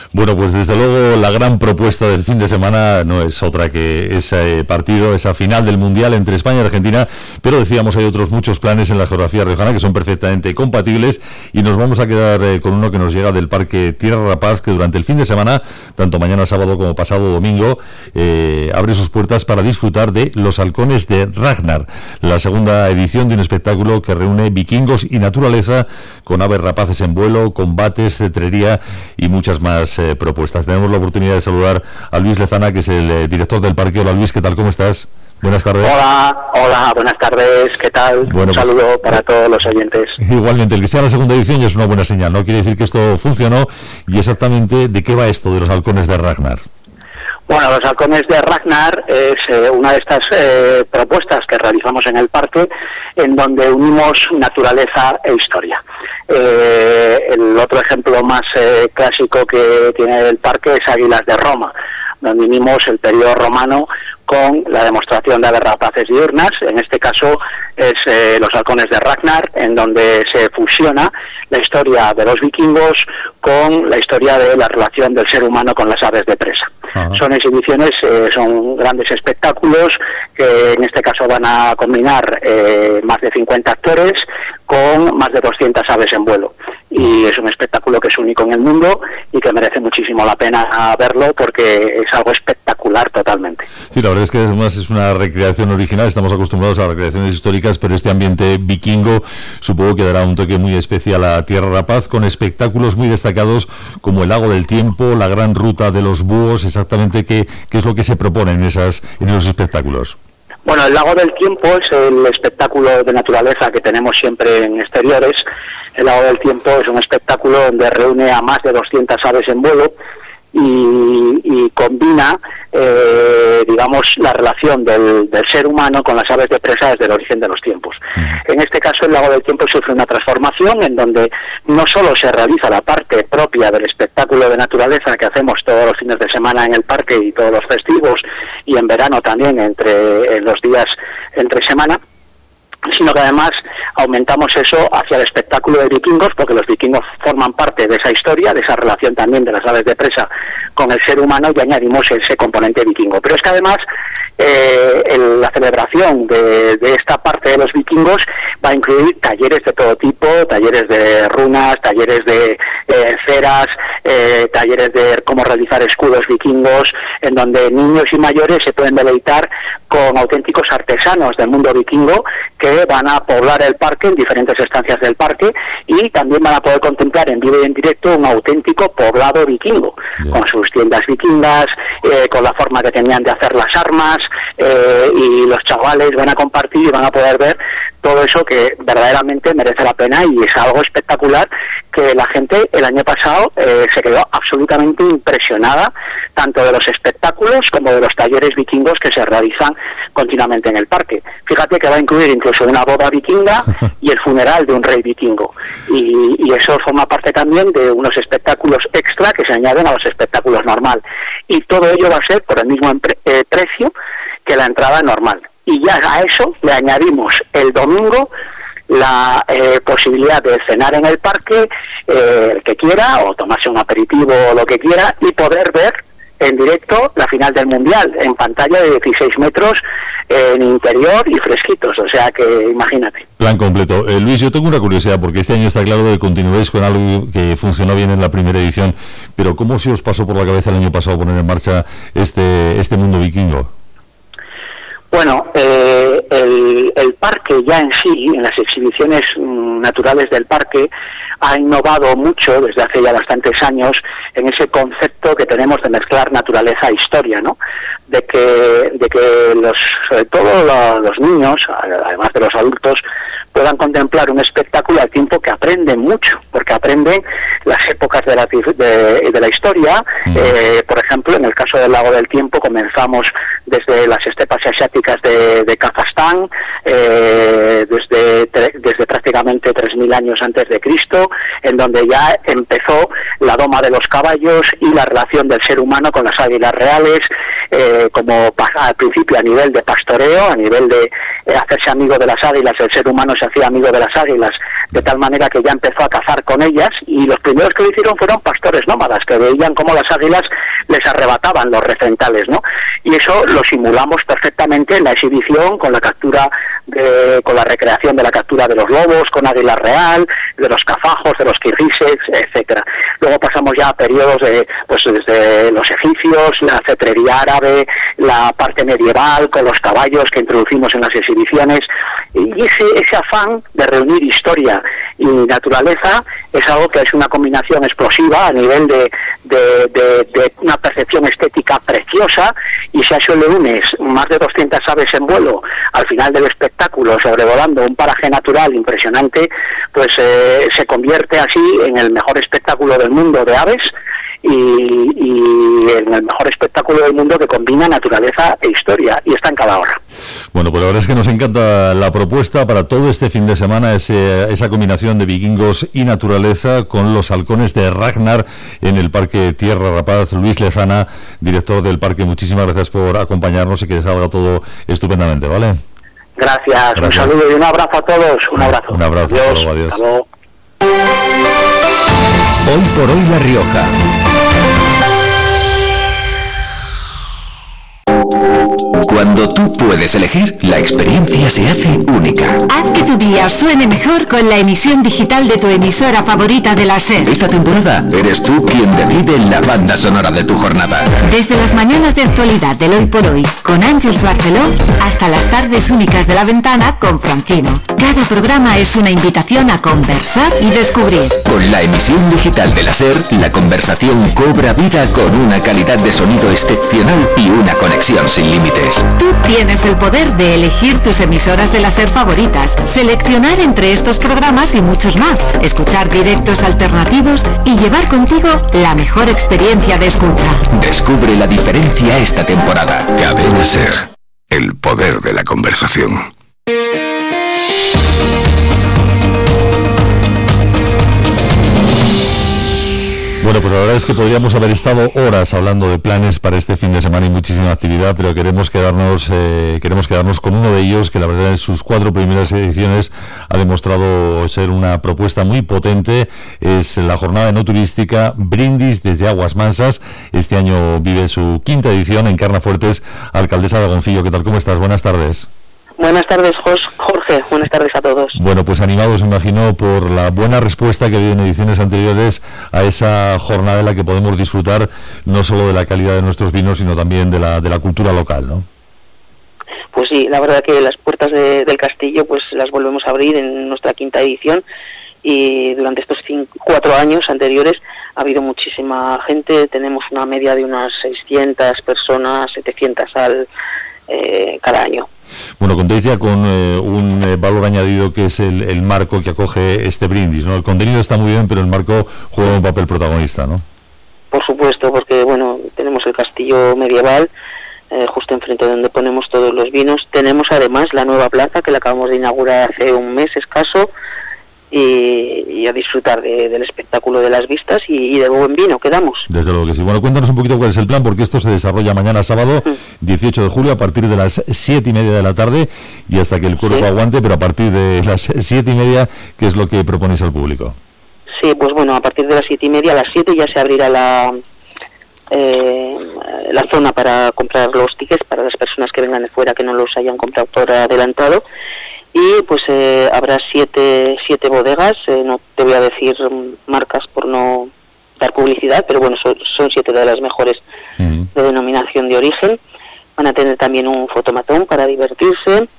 Bueno, pues desde luego la gran propuesta del fin de semana no es otra que ese partido, esa final del Mundial entre España y Argentina, pero decíamos hay otros muchos planes en la geografía riojana que son perfectamente compatibles y nos vamos a quedar con uno que nos llega del Parque Tierra Rapaz, que durante el fin de semana, tanto mañana sábado como pasado domingo, abre sus puertas para disfrutar de Los Halcones de Ragnar, la segunda edición de un espectáculo que reúne vikingos y naturaleza con aves rapaces en vuelo, combates, cetrería y muchas más propuestas. Tenemos la oportunidad de saludar a Luis Lezana, que es el director del parque. Hola Luis, ¿qué tal? ¿Cómo estás? Buenas tardes. Hola, buenas tardes, ¿qué tal? Bueno, un saludo para todos los oyentes. Igualmente, el que sea la segunda edición ya es una buena señal, ¿no? Quiere decir que esto funcionó. Y exactamente, ¿de qué va esto de Los Halcones de Ragnar? Bueno, Los Halcones de Ragnar es una de estas propuestas que realizamos en el parque, en donde unimos naturaleza e historia. El otro ejemplo más clásico que tiene el parque es Águilas de Roma, donde unimos el periodo romano con la demostración de aves rapaces diurnas. En este caso es Los Halcones de Ragnar, en donde se fusiona la historia de los vikingos con la historia de la relación del ser humano con las aves de presa. Ajá. Son exhibiciones, son grandes espectáculos que en este caso van a combinar más de 50 actores con más de 200 aves en vuelo. Y es un espectáculo que es único en el mundo y que merece muchísimo la pena verlo porque es algo espectacular totalmente. Sí, la verdad es que además es una recreación original. Estamos acostumbrados a recreaciones históricas, pero este ambiente vikingo supongo que dará un toque muy especial a Tierra Rapaz, con espectáculos muy destacados como el Lago del Tiempo, la Gran Ruta de los Búhos. Exactamente qué es lo que se propone en los espectáculos. Bueno, el Lago del Tiempo es el espectáculo de naturaleza que tenemos siempre en exteriores. El Lago del Tiempo es un espectáculo donde reúne a más de 200 aves en vuelo y combina, digamos, la relación del ser humano con las aves de presa desde el origen de los tiempos. En este caso, el Lago del Tiempo sufre una transformación en donde no solo se realiza la parte propia del espectáculo de naturaleza que hacemos todos los fines de semana en el parque y todos los festivos, y en verano también en los días entre semana, sino que además aumentamos eso hacia el espectáculo de vikingos, porque los vikingos forman parte de esa historia, de esa relación también de las aves de presa con el ser humano, y añadimos ese componente vikingo. Pero es que además la celebración de esta parte de los vikingos va a incluir talleres de todo tipo, talleres de runas, talleres de ceras, talleres de cómo realizar escudos vikingos, en donde niños y mayores se pueden deleitar con auténticos artesanos del mundo vikingo que van a poblar el parque en diferentes estancias del parque, y también van a poder contemplar en vivo y en directo un auténtico poblado vikingo, con sus tiendas vikingas, con la forma que tenían de hacer las armas, y los chavales van a compartir y van a poder ver todo eso que verdaderamente merece la pena, y es algo espectacular que la gente el año pasado se quedó absolutamente impresionada, tanto de los espectáculos como de los talleres vikingos que se realizan continuamente en el parque. Fíjate que va a incluir incluso una boda vikinga y el funeral de un rey vikingo, y eso forma parte también de unos espectáculos extra que se añaden a los espectáculos normal, y todo ello va a ser por el mismo precio que la entrada normal. Y ya a eso le añadimos el domingo la posibilidad de cenar en el parque, el que quiera, o tomarse un aperitivo o lo que quiera, y poder ver en directo la final del Mundial en pantalla de 16 metros en interior y fresquitos, o sea que imagínate. Plan completo. Luis, yo tengo una curiosidad, porque este año está claro que continuáis con algo que funcionó bien en la primera edición, pero ¿cómo se os pasó por la cabeza el año pasado poner en marcha este mundo vikingo? Bueno, el parque ya en sí, en las exhibiciones naturales del parque, ha innovado mucho desde hace ya bastantes años en ese concepto que tenemos de mezclar naturaleza e historia, ¿no? De que sobre todo los niños, además de los adultos, puedan contemplar un espectáculo al tiempo que aprenden mucho, porque aprenden las épocas de la historia. Por ejemplo, en el caso del Lago del Tiempo comenzamos desde las estepas asiáticas de Kazajstán, desde prácticamente 3.000 años antes de Cristo, en donde ya empezó la doma de los caballos y la relación del ser humano con las águilas reales, como al principio a nivel de pastoreo, a nivel de hacerse amigo de las águilas. El ser humano se hacía amigo de las águilas de tal manera que ya empezó a cazar con ellas, y los primeros que lo hicieron fueron pastores nómadas, que veían cómo las águilas les arrebataban los recentales, ¿no? Y eso lo simulamos perfectamente en la exhibición, con la captura con la recreación de la captura de los lobos con águila real, de los cafajos, de los kirguises, etcétera. Luego pasamos ya a periodos pues desde los egipcios, la cetrería árabe, la parte medieval con los caballos que introducimos en las exhibiciones, y ese afán de reunir historia y naturaleza es algo que es una combinación explosiva a nivel de una percepción estética preciosa, y si a eso le unes más de 200 aves en vuelo al final del espectáculo sobrevolando un paraje natural impresionante, pues se convierte así en el mejor espectáculo del mundo de aves y en el mejor espectáculo del mundo que combina naturaleza e historia, y está en cada hora. Bueno, pues la verdad es que nos encanta la propuesta para todo este fin de semana, esa combinación de vikingos y naturaleza con los halcones de Ragnar en el Parque Tierra Rapaz. Luis Lezana, director del parque, muchísimas gracias por acompañarnos y que salga todo estupendamente, ¿vale? Gracias. Un saludo y un abrazo a todos. Un abrazo. Un abrazo. Adiós. Adiós. Hasta luego. Hoy por hoy La Rioja. Cuando tú puedes elegir, la experiencia se hace única. Haz que tu día suene mejor con la emisión digital de tu emisora favorita de la SER. Esta temporada eres tú quien decide la banda sonora de tu jornada. Desde las mañanas de actualidad del Hoy por Hoy con Ángeles Barceló hasta las tardes únicas de La Ventana con Francino. Cada programa es una invitación a conversar y descubrir. Con la emisión digital de la SER, la conversación cobra vida con una calidad de sonido excepcional y una conexión sin límites. Tú tienes el poder de elegir tus emisoras de la SER favoritas, seleccionar entre estos programas y muchos más, escuchar directos alternativos y llevar contigo la mejor experiencia de escucha. Descubre la diferencia esta temporada. Cadena SER, el poder de la conversación. Bueno, pues la verdad es que podríamos haber estado horas hablando de planes para este fin de semana y muchísima actividad, pero queremos quedarnos con uno de ellos, que la verdad en sus 4 primeras ediciones ha demostrado ser una propuesta muy potente. Es la jornada no turística Brindis desde Aguas Mansas. Este año vive su 5ª edición en Carnafuertes. Alcaldesa de Agoncillo, ¿qué tal? ¿Cómo estás? Buenas tardes. Buenas tardes, Jorge. Buenas tardes a todos. Bueno, pues animados, me imagino, por la buena respuesta que ha habido en ediciones anteriores a esa jornada en la que podemos disfrutar no solo de la calidad de nuestros vinos, sino también de la cultura local, ¿no? Pues sí, la verdad que las puertas del castillo pues las volvemos a abrir en nuestra 5ª edición, y durante estos 4 años anteriores ha habido muchísima gente. Tenemos una media de unas 600 personas, 700 cada año. Bueno, contéis ya con un valor añadido que es el marco que acoge este brindis, ¿no? El contenido está muy bien, pero el marco juega un papel protagonista, ¿no? Por supuesto, porque bueno, tenemos el castillo medieval justo enfrente de donde ponemos todos los vinos. Tenemos además la nueva plaza que la acabamos de inaugurar hace un mes escaso, y a disfrutar del espectáculo de las vistas y del buen vino que damos. Desde luego que sí. Bueno, cuéntanos un poquito cuál es el plan, porque esto se desarrolla mañana sábado, 18 de julio, a partir de las 7:30 de la tarde y hasta que el cuerpo aguante, pero a partir de las 7:30, ¿qué es lo que proponéis al público? Sí, pues bueno, a partir de las 7:30, a las 7 ya se abrirá la zona para comprar los tickets para las personas que vengan de fuera que no los hayan comprado por adelantado. Y pues habrá 7 bodegas, no te voy a decir marcas por no dar publicidad, pero bueno, son 7 de las mejores de denominación de origen. Van a tener también un fotomatón para divertirse.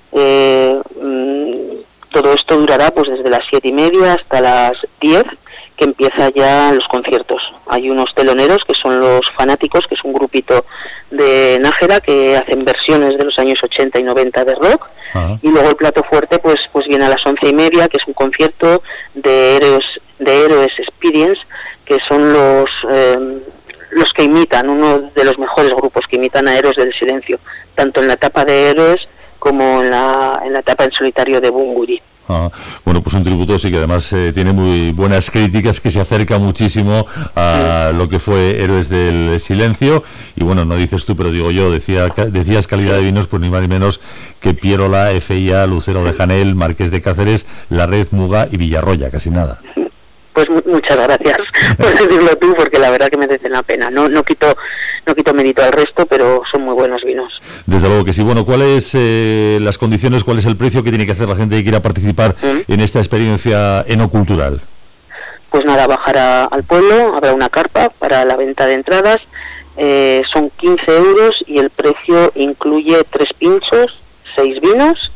Todo esto durará pues desde las 7:30 hasta las 10, que empieza ya los conciertos. Hay unos teloneros que son los Fanáticos, que es un grupito de Nájera que hacen versiones de los años 80 y 90 de rock. Y luego el plato fuerte pues viene a las 11:30, que es un concierto de Héroes Experience, que son los que imitan, uno de los mejores grupos que imitan a Héroes del Silencio, tanto en la etapa de Héroes como en la etapa en solitario de Bunbury. Bueno, pues un tributo sí que además tiene muy buenas críticas, que se acerca muchísimo a lo que fue Héroes del Silencio. Y bueno, no dices tú, pero digo yo, decías calidad de vinos, pues ni más ni menos que Pierola, FIA, Lucero de Janel, Marqués de Cáceres, La Red, Muga y Villarroya, casi nada. Pues muchas gracias por decirlo tú, porque la verdad que merecen la pena. No quito mérito al resto, pero son muy buenos vinos. Desde luego que sí. Bueno, ¿cuáles las condiciones, cuál es el precio que tiene que hacer la gente que quiera participar en esta experiencia enocultural? Pues nada, bajar al pueblo, habrá una carpa para la venta de entradas, son 15 euros y el precio incluye 3 pinchos, 6 vinos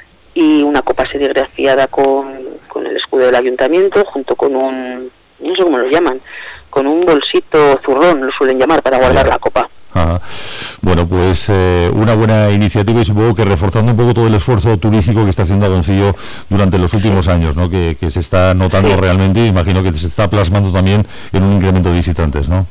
y una copa serigrafiada con el escudo del ayuntamiento, junto con un, no sé cómo lo llaman, con un bolsito zurrón, lo suelen llamar, para guardar la copa. Bueno, pues una buena iniciativa, y supongo que reforzando un poco todo el esfuerzo turístico que está haciendo Agoncillo durante los últimos años, ¿no? Que se está notando realmente, y imagino que se está plasmando también en un incremento de visitantes, ¿no?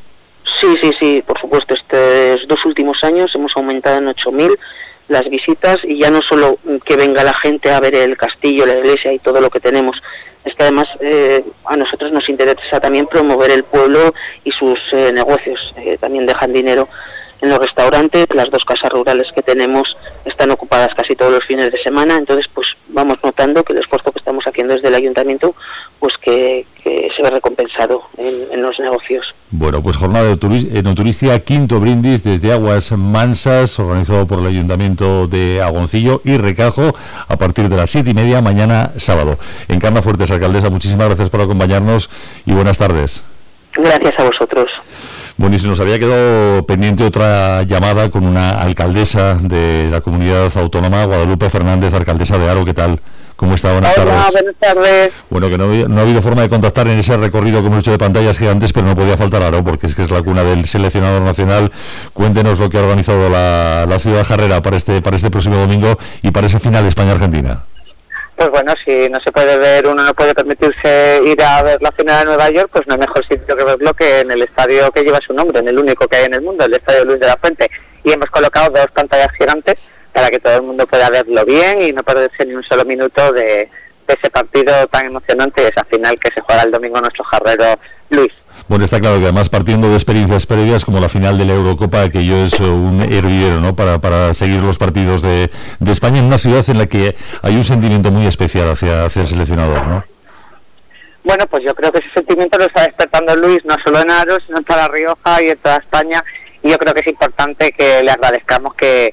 Sí, por supuesto. Estos 2 últimos años hemos aumentado en 8.000 las visitas, y ya no solo que venga la gente a ver el castillo, la iglesia y todo lo que tenemos, es que además a nosotros nos interesa también promover el pueblo y sus negocios. También dejan dinero en los restaurantes. Las 2 casas rurales que tenemos están ocupadas casi todos los fines de semana, entonces pues vamos notando que el esfuerzo que estamos haciendo desde el ayuntamiento, pues que se ve recompensado en los negocios. Bueno, pues jornada de enoturistia, quinto brindis desde Aguas Mansas, organizado por el Ayuntamiento de Agoncillo y Recajo, a partir de las 7:30 mañana sábado. Encarna Fuertes, alcaldesa, muchísimas gracias por acompañarnos y buenas tardes. Gracias a vosotros. Bueno, y se nos había quedado pendiente otra llamada con una alcaldesa de la comunidad autónoma, Guadalupe Fernández, alcaldesa de Haro. ¿Qué tal? ¿Cómo está? Buenas tardes. Hola, buenas tardes. Bueno, que no ha habido forma de contactar en ese recorrido que hemos hecho de pantallas gigantes, pero no podía faltar Haro, porque es que es la cuna del seleccionador nacional. Cuéntenos lo que ha organizado la ciudad jarrera para este próximo domingo y para ese final España-Argentina. Pues bueno, si no se puede ver, uno no puede permitirse ir a ver la final de Nueva York, pues no hay mejor sitio que verlo que en el estadio que lleva su nombre, en el único que hay en el mundo, el Estadio Luis de la Fuente. Y hemos colocado 2 pantallas gigantes para que todo el mundo pueda verlo bien y no perderse ni un solo minuto de ese partido tan emocionante y esa final que se juega el domingo nuestro jarrero Luis. Bueno, está claro que además, partiendo de experiencias previas como la final de la Eurocopa, aquello es un hervidero, ¿no?, para seguir los partidos de España en una ciudad en la que hay un sentimiento muy especial hacia el seleccionador, ¿no? Bueno, pues yo creo que ese sentimiento lo está despertando Luis, no solo en Haro, sino en toda La Rioja y en toda España, y yo creo que es importante que le agradezcamos que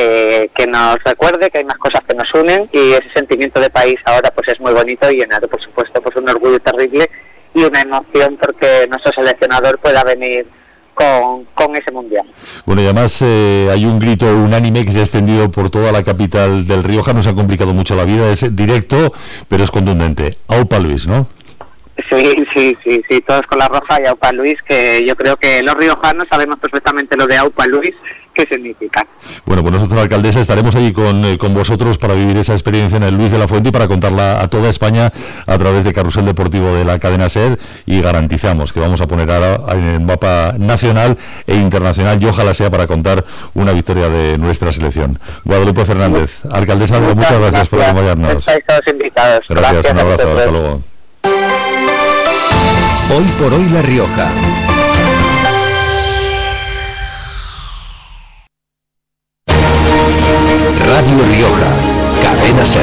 nos recuerde que hay más cosas que nos unen, y ese sentimiento de país ahora pues es muy bonito, y en Haro, por supuesto, pues un orgullo terrible y una emoción porque nuestro seleccionador pueda venir con ese mundial. Bueno, y además hay un grito unánime que se ha extendido por toda la capital del Rioja. Nos ha complicado mucho la vida, es directo pero es contundente. Aupa Luis, ¿no? Sí, todos con la roja y Aupa Luis, que yo creo que los riojanos sabemos perfectamente lo de Aupa Luis, qué significa. Bueno, pues nosotros, alcaldesa, estaremos allí con vosotros para vivir esa experiencia en el Luis de la Fuente y para contarla a toda España a través de Carrusel Deportivo de la cadena SER, y garantizamos que vamos a poner ahora en el mapa nacional e internacional, y ojalá sea para contar una victoria de nuestra selección. Guadalupe Fernández, alcaldesa, muchas gracias por acompañarnos. Estáis todos invitados. Gracias, un abrazo, hasta luego. Hoy por hoy La Rioja. Radio Rioja, cadena SER.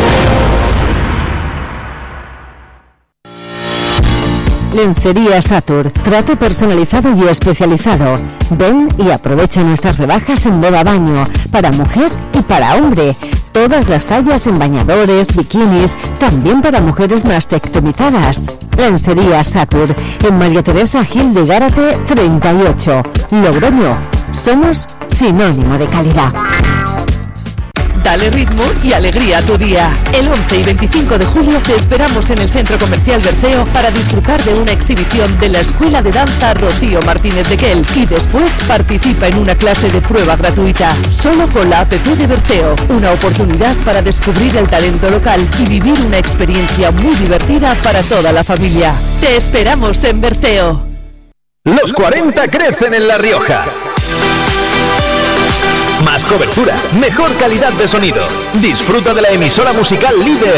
Lencería Satur, trato personalizado y especializado. Ven y aprovecha nuestras rebajas en moda baño, para mujer y para hombre. Todas las tallas en bañadores, bikinis, también para mujeres mastectomizadas. Lencería Satur, en María Teresa Gil de Gárate 38, Logroño. Somos sinónimo de calidad. Dale ritmo y alegría a tu día. El 11 y 25 de julio te esperamos en el Centro Comercial Berceo para disfrutar de una exhibición de la Escuela de Danza Rocío Martínez de Quel, y después participa en una clase de prueba gratuita, solo con la app de Berceo. Una oportunidad para descubrir el talento local y vivir una experiencia muy divertida para toda la familia. Te esperamos en Berceo. Los 40 crecen en La Rioja. Más cobertura, mejor calidad de sonido. Disfruta de la emisora musical líder.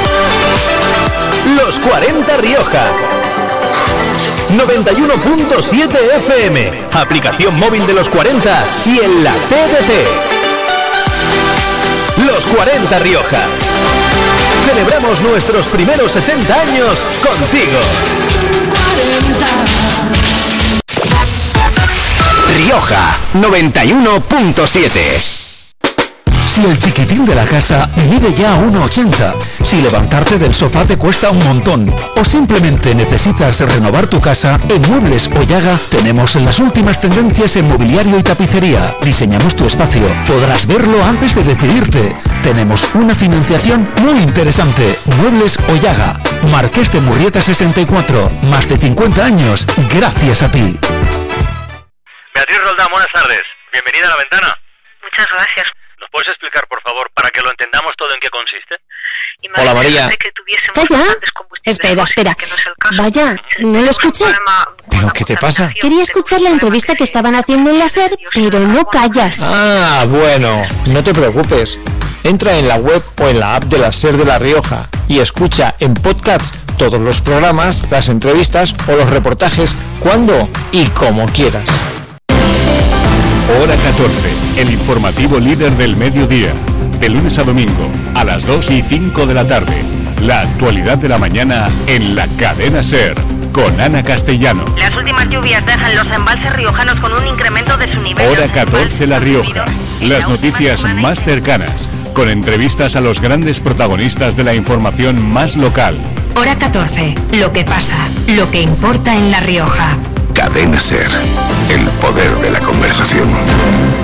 Los 40 Rioja. 91.7 FM. Aplicación móvil de Los 40 y en la TDT. Los 40 Rioja. Celebramos nuestros primeros 60 años contigo. Rioja 91.7. Si el chiquitín de la casa mide ya 1,80, si levantarte del sofá te cuesta un montón, o simplemente necesitas renovar tu casa, en Muebles Oyaga tenemos las últimas tendencias en mobiliario y tapicería. Diseñamos tu espacio, podrás verlo antes de decidirte. Tenemos una financiación muy interesante. Muebles Oyaga, Marqués de Murrieta 64, más de 50 años, gracias a ti. Beatriz Roldán, buenas tardes. Bienvenida a La Ventana. Muchas gracias. ¿Nos puedes explicar, por favor, para que lo entendamos todo, en qué consiste? Hola, María. Calla. Espera. Vaya, ¿no lo escuché? ¿Pero qué te pasa? Quería escuchar la entrevista que estaban haciendo en la SER, pero no callas. Ah, bueno, no te preocupes. Entra en la web o en la app de la SER de La Rioja y escucha en podcast todos los programas, las entrevistas o los reportajes cuando y como quieras. Hora 14, el informativo líder del mediodía. De lunes a domingo, a las 2:05 de la tarde. La actualidad de la mañana en la cadena SER, con Ana Castellano. Las últimas lluvias dejan los embalses riojanos con un incremento de su nivel. Hora 14, La Rioja. Las noticias más cercanas, con entrevistas a los grandes protagonistas de la información más local. Hora 14, lo que pasa, lo que importa en La Rioja. Cadena SER, el poder de la conversación.